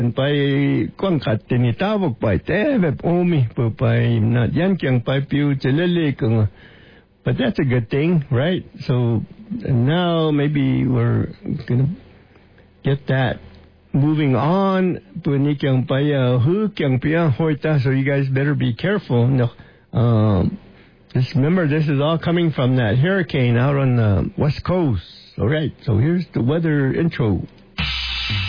Pai kwangkat tinitawag pa tevep omi pai not yankyang pai piu chelele kung. But that's a good thing, right? So now maybe we're gonna get that moving on. Punikyang paya hukyang pia hoita. So you guys better be careful. No, just remember this is all coming from that hurricane out on the west coast. All right. So here's the weather intro.